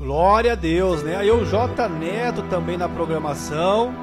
Glória a Deus, né? Aí o J Neto também na programação.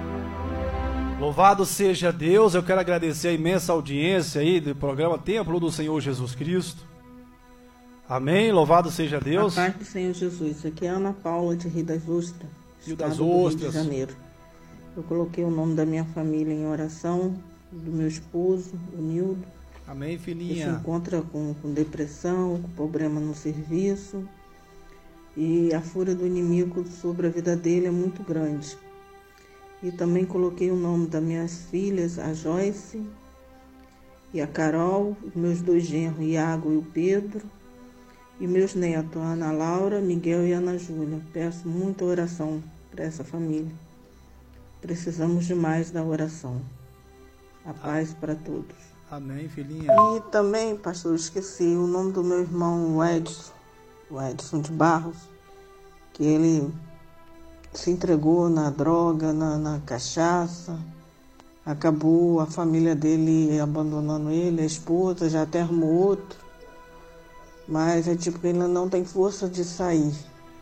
Louvado seja Deus. Eu quero agradecer a imensa audiência aí do programa Templo do Senhor Jesus Cristo. Amém. Louvado seja Deus. A paz do Senhor Jesus. Aqui é Ana Paula de Rio das Ostras, Rio das estado do Rio Ostras. de Janeiro. Eu coloquei o nome da minha família em oração, do meu esposo, o Nildo. Amém, Que se filhinha. encontra com depressão, com problema no serviço. E a fúria do inimigo sobre a vida dele é muito grande. E também coloquei o nome das minhas filhas, a Joyce e a Carol, meus dois genros, o Iago e o Pedro, e meus netos, a Ana Laura, Miguel e a Ana Júlia. Peço muita oração para essa família. Precisamos demais da oração. A paz para todos. Amém, filhinha. E também, pastor, eu esqueci o nome do meu irmão, o Edson de Barros, que ele se entregou na droga, na cachaça. Acabou a família dele abandonando ele, a esposa, já até arrumou outro. Mas é tipo que ele não tem força de sair.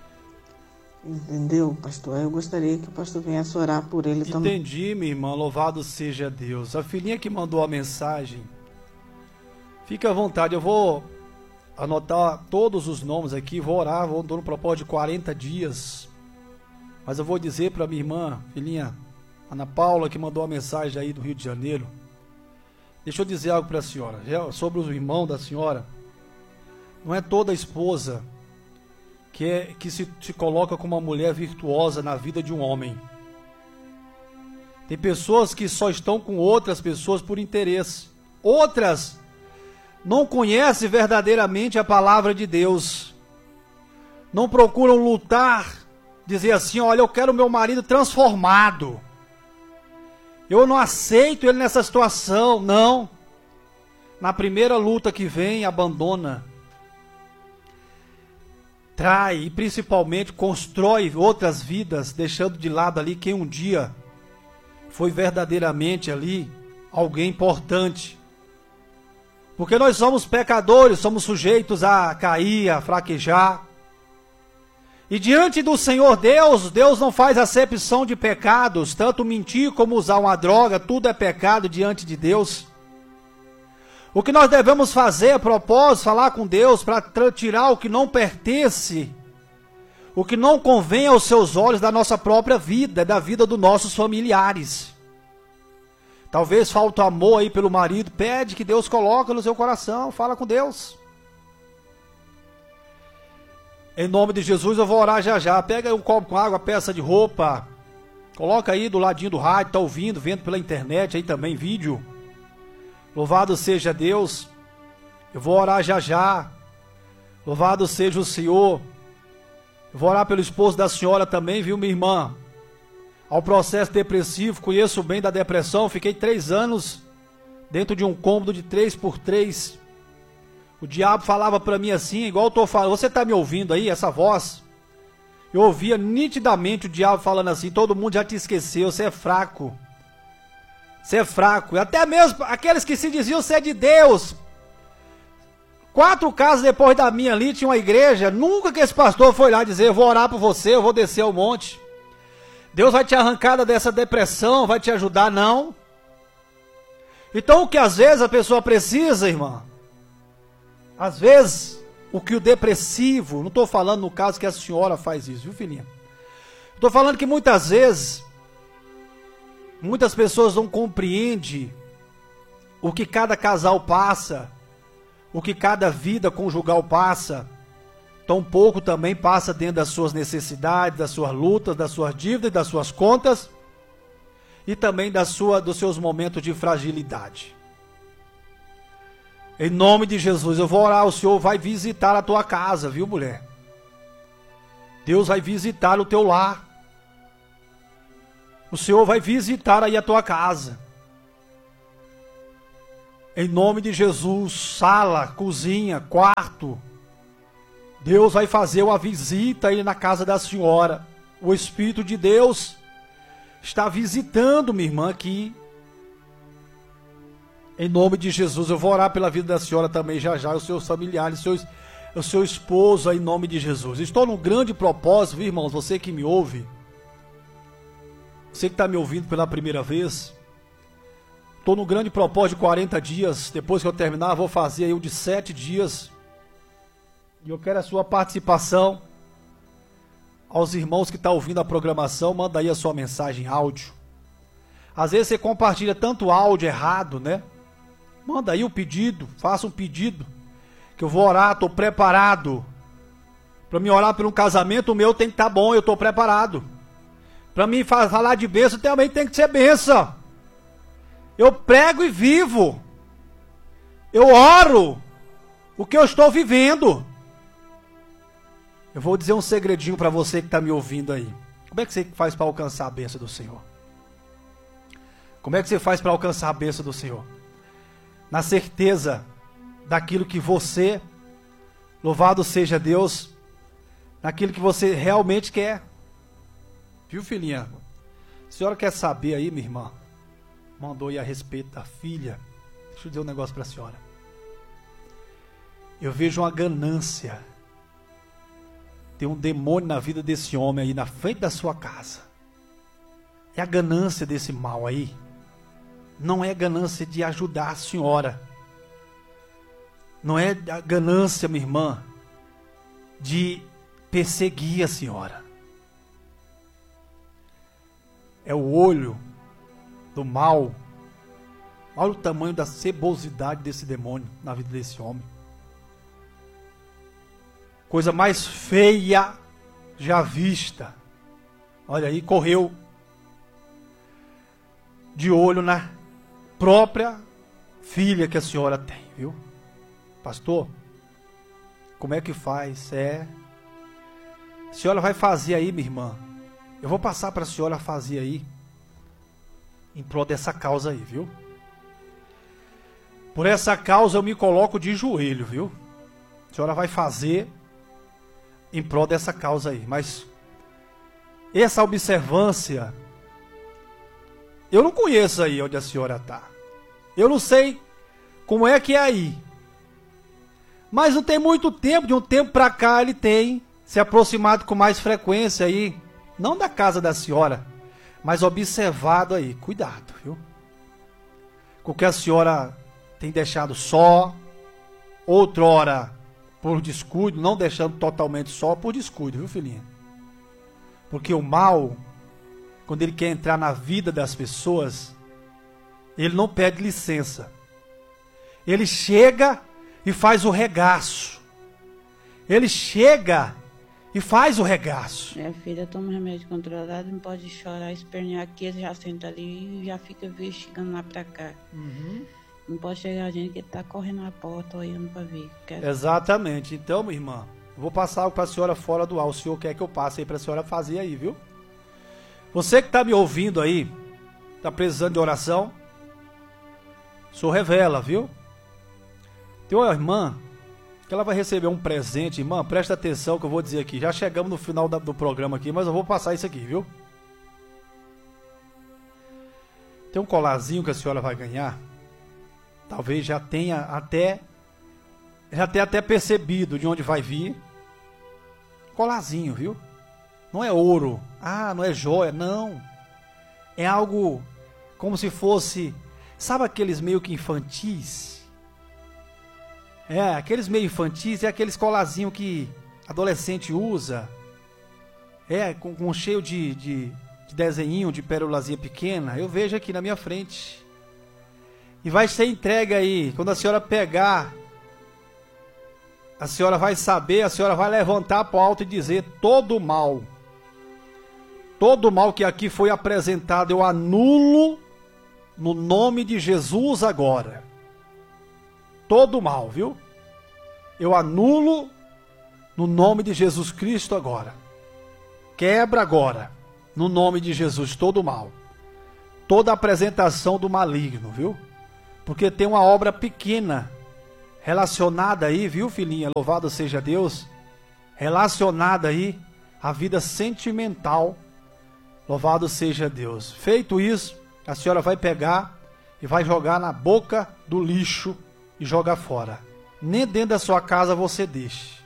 Entendeu, pastor? Eu gostaria que o pastor viesse orar por ele também. Entendi, minha irmã. Louvado seja Deus. A filhinha que mandou a mensagem, fique à vontade. Eu vou anotar todos os nomes aqui, vou orar, vou dar um propósito de 40 dias. Mas eu vou dizer para minha irmã, filhinha, Ana Paula, que mandou a mensagem aí do Rio de Janeiro. Deixa eu dizer algo para a senhora, sobre o irmão da senhora. Não é toda esposa que se coloca como uma mulher virtuosa na vida de um homem. Tem pessoas que só estão com outras pessoas por interesse. Outras não conhecem verdadeiramente a palavra de Deus. Não procuram lutar, dizer assim, olha, eu quero meu marido transformado. Eu não aceito ele nessa situação, não. Na primeira luta que vem, abandona. Trai e principalmente constrói outras vidas, deixando de lado ali quem um dia foi verdadeiramente ali alguém importante. Porque nós somos pecadores, somos sujeitos a cair, a fraquejar. E diante do Senhor Deus, Deus não faz acepção de pecados, tanto mentir como usar uma droga, tudo é pecado diante de Deus. O que nós devemos fazer a propósito, falar com Deus para tirar o que não pertence, o que não convém aos seus olhos da nossa própria vida, da vida dos nossos familiares. Talvez falta amor aí pelo marido, pede que Deus coloque no seu coração, fala com Deus. Em nome de Jesus eu vou orar já já, pega aí um copo com água, peça de roupa, coloca aí do ladinho do rádio, tá ouvindo, vendo pela internet aí também vídeo. Louvado seja Deus, eu vou orar já já, louvado seja o Senhor. Eu vou orar pelo esposo da senhora também, viu, minha irmã? Ao processo depressivo, conheço bem da depressão, fiquei 3 anos dentro de um cômodo de 3x3. O diabo falava para mim assim, igual eu estou falando, você está me ouvindo aí, essa voz? Eu ouvia nitidamente o diabo falando assim, todo mundo já te esqueceu, você é fraco. Você é fraco. E até mesmo aqueles que se diziam ser de Deus. 4 casas depois da minha ali, tinha uma igreja, nunca que esse pastor foi lá dizer, eu vou orar por você, eu vou descer ao monte. Deus vai te arrancar dessa depressão, vai te ajudar, não. Então o que às vezes a pessoa precisa, irmã, às vezes o que o depressivo, não estou falando no caso que a senhora faz isso, viu, filhinha? Estou falando que muitas vezes, muitas pessoas não compreendem o que cada casal passa, o que cada vida conjugal passa. Tão pouco também passa dentro das suas necessidades, das suas lutas, das suas dívidas, das suas contas e também dos seus momentos de fragilidade. Em nome de Jesus, eu vou orar, o Senhor vai visitar a tua casa, viu, mulher? Deus vai visitar o teu lar. O Senhor vai visitar aí a tua casa. Em nome de Jesus, sala, cozinha, quarto. Deus vai fazer uma visita aí na casa da senhora. O Espírito de Deus está visitando minha irmã aqui. Em nome de Jesus, eu vou orar pela vida da senhora também já já, os seus familiares, seus o seu esposo aí, em nome de Jesus. Estou num grande propósito, viu, irmãos, você que me ouve, você que está me ouvindo pela primeira vez, estou num grande propósito de 40 dias, depois que eu terminar, vou fazer aí um de 7 dias, e eu quero a sua participação. Aos irmãos que estão ouvindo a programação, manda aí a sua mensagem áudio. Às vezes você compartilha tanto áudio errado, né? Manda aí o pedido, faça um pedido, que eu vou orar, estou preparado. Para me orar por um casamento, o meu tem que estar bom, eu estou preparado. Para mim falar de bênção, também tem que ser bênção. Eu prego e vivo. Eu oro o que eu estou vivendo. Eu vou dizer um segredinho para você que está me ouvindo aí. Como é que você faz para alcançar a bênção do Senhor? Como é que você faz para alcançar a bênção do Senhor? Na certeza daquilo que você, louvado seja Deus, naquilo que você realmente quer. Viu, filhinha? A senhora quer saber aí, minha irmã? Mandou aí a respeito da filha. Deixa eu dizer um negócio para a senhora. Eu vejo uma ganância. Tem um demônio na vida desse homem aí, na frente da sua casa. É a ganância desse mal aí. Não é a ganância de ajudar a senhora. Não é a ganância, minha irmã, de perseguir a senhora. É o olho do mal. Olha o tamanho da cebosidade desse demônio na vida desse homem. Coisa mais feia já vista. Olha aí, correu de olho na própria filha que a senhora tem, viu? Pastor, como é que faz? A senhora vai fazer aí, minha irmã. Eu vou passar para a senhora fazer aí, em prol dessa causa aí, viu? Por essa causa eu me coloco de joelho, viu? A senhora vai fazer em prol dessa causa aí, mas essa observância, eu não conheço aí onde a senhora está. Eu não sei como é que é aí. Mas não tem muito tempo, de um tempo para cá ele tem se aproximado com mais frequência aí, não da casa da senhora, mas observado aí. Cuidado, viu? Com o que a senhora tem deixado só, outrora por descuido, não deixando totalmente só por descuido, viu, filhinha? Porque o mal, quando ele quer entrar na vida das pessoas, ele não pede licença. Ele chega e faz o regaço. Ele chega e faz o regaço. Minha filha toma remédio controlado, não pode chorar, espernear aqui, ele já senta ali e já fica investigando lá pra cá. Uhum. Não pode chegar a gente que tá correndo na porta, olhando pra ver. Exatamente. Então, minha irmã, eu vou passar algo pra senhora fora do ar. O senhor quer que eu passe aí pra senhora fazer aí, viu? Você que tá me ouvindo aí, tá precisando de oração, o senhor revela, viu? Tem uma irmã que ela vai receber um presente. Irmã, presta atenção que eu vou dizer aqui. Já chegamos no final do programa aqui, mas eu vou passar isso aqui, viu? Tem um colarzinho que a senhora vai ganhar. Talvez já tenha até percebido de onde vai vir. Colarzinho, viu? Não é ouro. Ah, não é joia. Não. É algo como se fosse... Sabe aqueles meio que infantis? Aqueles meio infantis. É aqueles colarzinhos que adolescente usa. Com cheio de desenhinho, de pérolazinha pequena. Eu vejo aqui na minha frente. E vai ser entregue aí. Quando a senhora pegar, a senhora vai saber, a senhora vai levantar para o alto e dizer: todo mal que aqui foi apresentado, eu anulo no nome de Jesus agora. Todo mal, viu? Eu anulo no nome de Jesus Cristo agora. Quebra agora, no nome de Jesus, todo mal. Toda apresentação do maligno, viu? Porque tem uma obra pequena relacionada aí, viu, filhinha? Louvado seja Deus. Relacionada aí à vida sentimental. Louvado seja Deus. Feito isso, a senhora vai pegar e vai jogar na boca do lixo e jogar fora. Nem dentro da sua casa você deixe.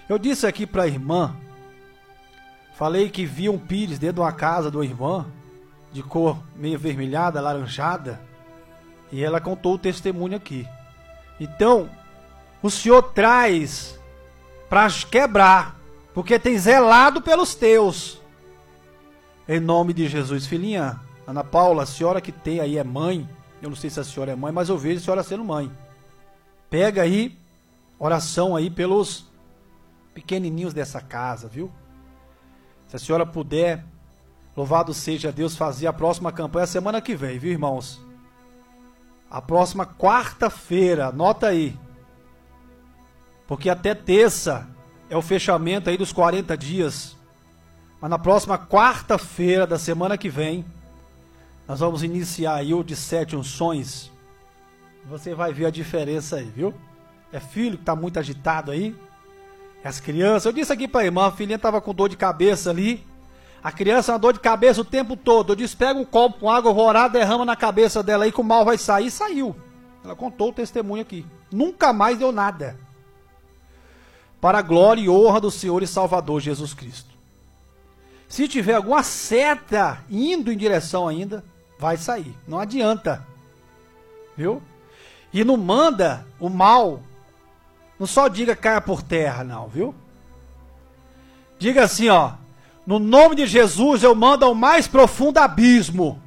Eu disse aqui para a irmã, falei que vi um pires dentro de uma casa de uma irmã, de cor meio avermelhada, alaranjada, e ela contou o testemunho aqui. Então, o Senhor traz para quebrar, porque tem zelado pelos teus. Em nome de Jesus. Filhinha, Ana Paula, a senhora que tem aí é mãe, eu não sei se a senhora é mãe, mas eu vejo a senhora sendo mãe. Pega aí, oração aí pelos pequenininhos dessa casa, viu? Se a senhora puder, louvado seja Deus, fazer a próxima campanha semana que vem, viu, irmãos? A próxima quarta-feira, anota aí. Porque até terça é o fechamento aí dos 40 dias. Mas na próxima quarta-feira da semana que vem, nós vamos iniciar aí o de 7 unções. Você vai ver a diferença aí, viu? É filho que está muito agitado aí. É as crianças. Eu disse aqui para a irmã, a filhinha estava com dor de cabeça ali. A criança uma dor de cabeça o tempo todo. Eu disse, pega um copo com água, eu vou orar, derrama na cabeça dela aí que o mal vai sair. E saiu. Ela contou o testemunho aqui. Nunca mais deu nada. Para a glória e honra do Senhor e Salvador Jesus Cristo. Se tiver alguma seta indo em direção ainda, vai sair. Não adianta. Viu? E não manda o mal. Não só diga caia por terra, não, viu? Diga assim, ó. No nome de Jesus eu mando ao mais profundo abismo.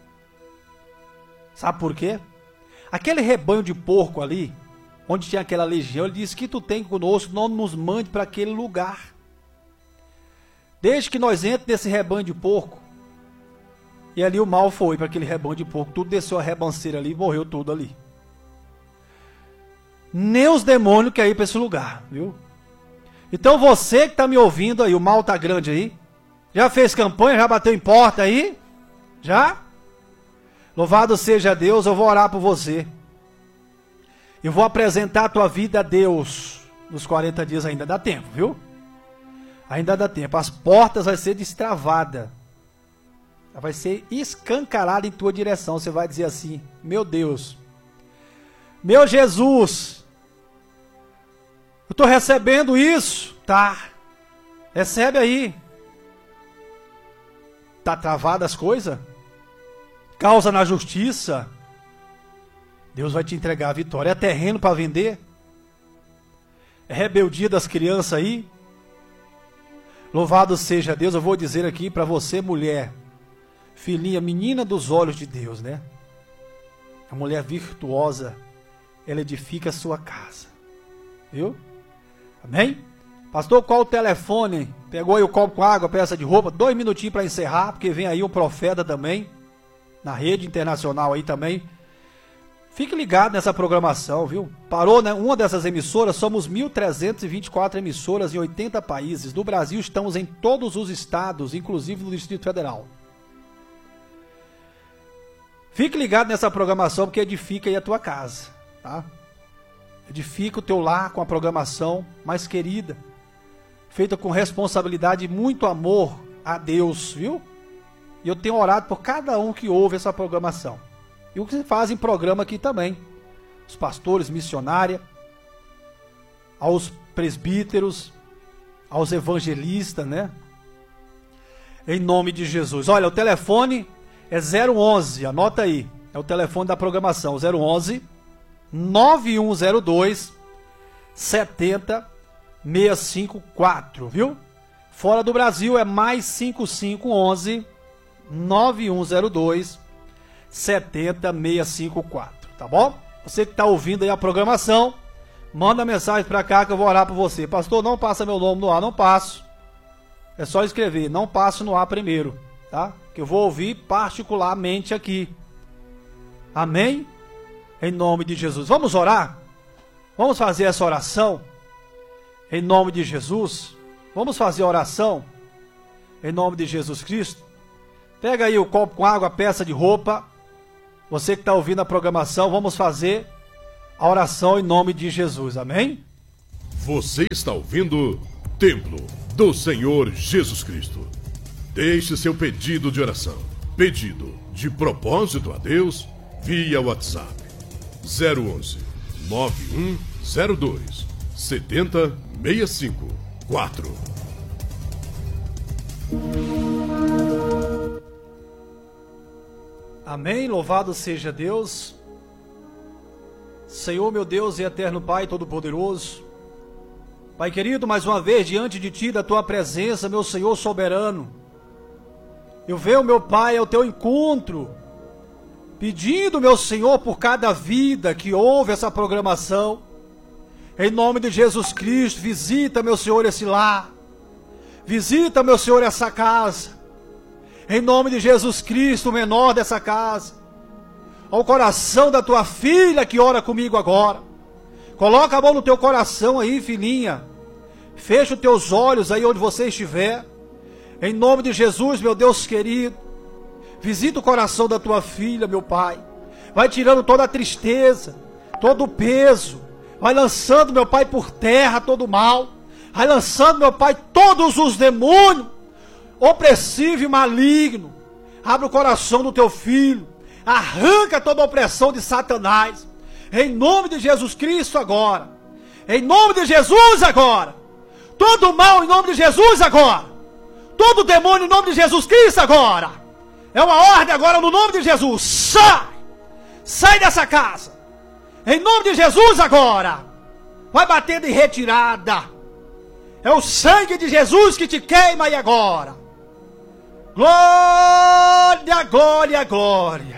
Sabe por quê? Aquele rebanho de porco ali, onde tinha aquela legião, ele disse que tu tem conosco, não nos mande para aquele lugar. Desde que nós entramos nesse rebanho de porco, e ali o mal foi para aquele rebanho de porco, tudo desceu a rebanceira ali e morreu tudo ali. Nem os demônios querem ir para esse lugar, viu? Então você que está me ouvindo aí, o mal está grande aí, já fez campanha, já bateu em porta aí? Já? Louvado seja Deus, eu vou orar por você. Eu vou apresentar a tua vida a Deus nos 40 dias, ainda dá tempo, viu? Ainda dá tempo. As portas vão ser destravadas. Vai ser escancarada em tua direção. Você vai dizer assim, meu Deus, meu Jesus, eu estou recebendo isso? Tá. Recebe aí. Tá travada as coisas? Causa na justiça? Deus vai te entregar a vitória. É terreno para vender? É rebeldia das crianças aí? Louvado seja Deus. Eu vou dizer aqui para você, mulher, filhinha, menina dos olhos de Deus, né? A mulher virtuosa, ela edifica a sua casa. Viu? Amém? Pastor, qual o telefone? Pegou aí o copo com água, peça de roupa. 2 minutinhos para encerrar, porque vem aí um profeta também, na rede internacional aí também. Fique ligado nessa programação, viu? Parou, né? Uma dessas emissoras, somos 1.324 emissoras em 80 países. No Brasil estamos em todos os estados, inclusive no Distrito Federal. Fique ligado nessa programação, porque edifica aí a tua casa, tá? Edifica o teu lar com a programação mais querida, feita com responsabilidade e muito amor a Deus, viu? E eu tenho orado por cada um que ouve essa programação. E o que se faz em programa aqui também. Os pastores, missionária, aos presbíteros, aos evangelistas, né? Em nome de Jesus. Olha, o telefone é 011, anota aí. É o telefone da programação, 011 9102 70654, viu? Fora do Brasil é mais 5511 9102 70654, tá bom? Você que está ouvindo aí a programação, manda mensagem para cá que eu vou orar por você. Pastor, não passa meu nome no ar. Não passo. É só escrever, não passo no ar primeiro, tá? Que eu vou ouvir particularmente aqui. Amém? Em nome de Jesus. Vamos orar? Vamos fazer essa oração? Em nome de Jesus. Vamos fazer a oração? Em nome de Jesus Cristo. Pega aí o copo com água, peça de roupa. Você que está ouvindo a programação, vamos fazer a oração em nome de Jesus. Amém? Você está ouvindo Templo do Senhor Jesus Cristo. Deixe seu pedido de oração, pedido de propósito a Deus, via WhatsApp 011 9102 7065. 4. Amém, louvado seja Deus. Senhor, meu Deus e eterno Pai Todo-Poderoso, Pai querido, mais uma vez diante de Ti, da Tua presença, meu Senhor soberano, eu venho, meu Pai, ao Teu encontro, pedindo, meu Senhor, por cada vida que ouve essa programação, em nome de Jesus Cristo, visita, meu Senhor, esse lar, visita, meu Senhor, essa casa, em nome de Jesus Cristo, o menor dessa casa, ao coração da tua filha que ora comigo agora. Coloca a mão no teu coração aí, filhinha. Fecha os teus olhos aí onde você estiver. Em nome de Jesus, meu Deus querido. Visita o coração da tua filha, meu Pai. Vai tirando toda a tristeza, todo o peso. Vai lançando, meu Pai, por terra todo o mal. Vai lançando, meu Pai, todos os demônios opressivo e maligno. Abre o coração do teu filho. Arranca toda a opressão de Satanás, em nome de Jesus Cristo agora, em nome de Jesus agora, todo mal em nome de Jesus agora, todo demônio em nome de Jesus Cristo agora, é uma ordem agora no nome de Jesus, sai dessa casa, em nome de Jesus agora, vai batendo em retirada, é o sangue de Jesus que te queima aí agora, glória, glória, glória.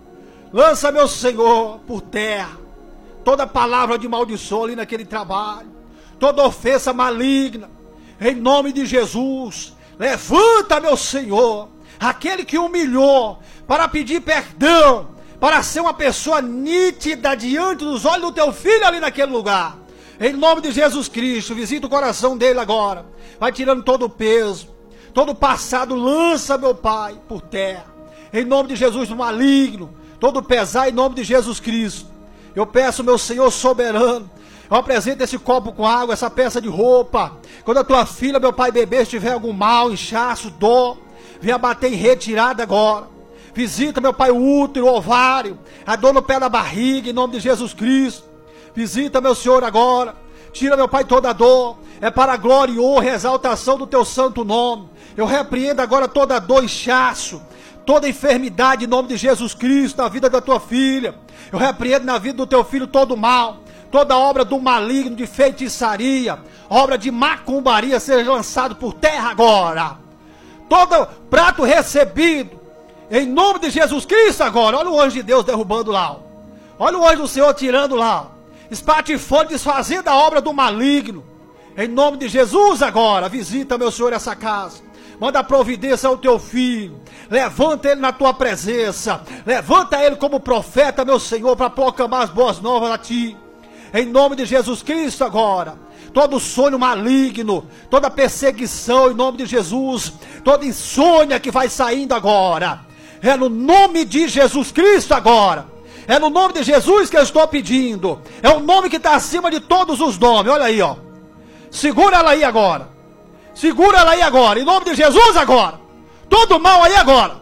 Lança, meu Senhor, por terra toda palavra de maldição ali naquele trabalho, toda ofensa maligna, em nome de Jesus. Levanta, meu Senhor, aquele que humilhou para pedir perdão, para ser uma pessoa nítida diante dos olhos do teu filho ali naquele lugar. Em nome de Jesus Cristo, visita o coração dele agora, vai tirando todo o peso, todo o passado, lança, meu Pai, por terra, em nome de Jesus, do maligno, todo pesar em nome de Jesus Cristo. Eu peço, meu Senhor soberano, eu apresento esse copo com água, essa peça de roupa. Quando a tua filha, meu Pai, bebê, estiver algum mal, inchaço, dor, venha bater em retirada agora. Visita, meu Pai, o útero, o ovário, a dor no pé da barriga, em nome de Jesus Cristo. Visita, meu Senhor, agora. Tira, meu Pai, toda a dor. É para a glória e honra e exaltação do teu santo nome. Eu repreendo agora toda dor, inchaço, toda enfermidade em nome de Jesus Cristo na vida da tua filha. Eu repreendo na vida do teu filho todo mal, toda obra do maligno, de feitiçaria, obra de macumbaria seja lançado por terra agora. Todo prato recebido em nome de Jesus Cristo agora. Olha o anjo de Deus derrubando lá. Olha o anjo do Senhor tirando lá. Espatifando, desfazendo a obra do maligno. Em nome de Jesus agora. Visita, meu Senhor, essa casa. Manda providência ao teu filho. Levanta ele na tua presença. Levanta ele como profeta, meu Senhor, para proclamar as boas novas a ti. Em nome de Jesus Cristo agora. Todo sonho maligno, toda perseguição em nome de Jesus, toda insônia que vai saindo agora. É no nome de Jesus Cristo agora. É no nome de Jesus que eu estou pedindo. É o nome que está acima de todos os nomes. Olha aí, ó. Segura ela aí agora. Segura ela aí agora, em nome de Jesus agora. Todo mal aí agora.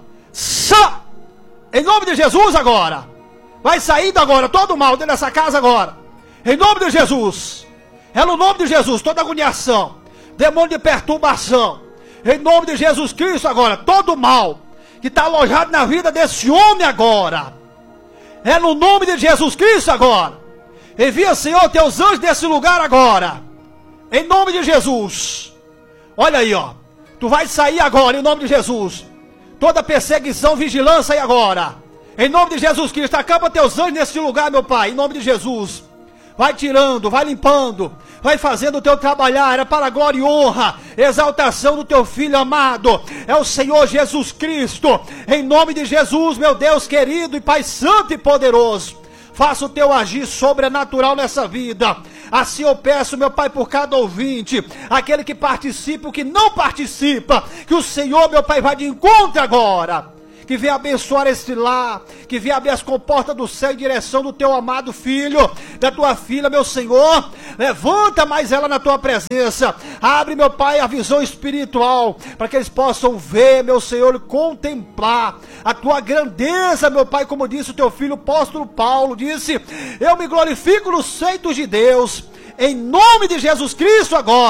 Em nome de Jesus agora. Vai saindo agora, todo mal dentro dessa casa agora. Em nome de Jesus. É no nome de Jesus, toda agoniação, demônio de perturbação. Em nome de Jesus Cristo agora, todo mal que está alojado na vida desse homem agora. É no nome de Jesus Cristo agora. Envia, Senhor, teus anjos desse lugar agora. Em nome de Jesus. Olha aí, ó. Tu vai sair agora, em nome de Jesus. Toda perseguição, vigilância aí agora. Em nome de Jesus Cristo, acampa teus anjos nesse lugar, meu Pai, em nome de Jesus. Vai tirando, vai limpando, vai fazendo o teu trabalhar, é para a glória e honra, exaltação do teu Filho amado, é o Senhor Jesus Cristo, em nome de Jesus, meu Deus querido e Pai santo e poderoso. Faça o teu agir sobrenatural nessa vida. Assim eu peço, meu Pai, por cada ouvinte, aquele que participa, o que não participa, que o Senhor, meu Pai, vai de encontro agora. Que venha abençoar esse lar, que venha abrir as comportas do céu em direção do teu amado filho, da tua filha, meu Senhor. Levanta mais ela na tua presença. Abre, meu Pai, a visão espiritual, para que eles possam ver, meu Senhor, e contemplar a tua grandeza, meu Pai, como disse o teu filho, o apóstolo Paulo, disse: eu me glorifico nos feitos de Deus, em nome de Jesus Cristo agora.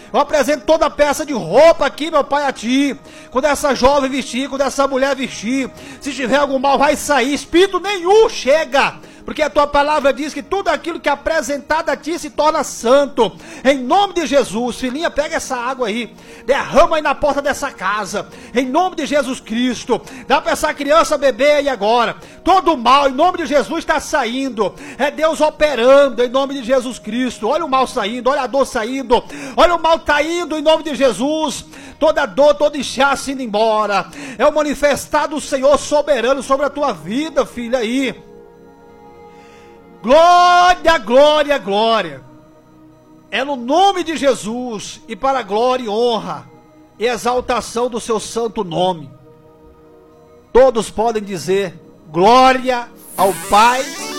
Eu apresento toda a peça de roupa aqui, meu Pai, a Ti. Quando essa jovem vestir, quando essa mulher vestir, se tiver algum mal, vai sair. Espírito nenhum chega. Porque a Tua palavra diz que tudo aquilo que é apresentado a Ti se torna santo. Em nome de Jesus, filhinha, pega essa água aí, derrama aí na porta dessa casa. Em nome de Jesus Cristo, dá para essa criança beber aí agora. Todo o mal, em nome de Jesus, está saindo. É Deus operando, em nome de Jesus Cristo. Olha o mal saindo, olha a dor saindo. Olha o mal tá indo, em nome de Jesus. Toda dor, todo inchaço indo embora. É o manifestar do Senhor soberano sobre a tua vida, filha aí. Glória, glória, glória. É no nome de Jesus e para a glória e honra e exaltação do seu santo nome. Todos podem dizer glória ao Pai,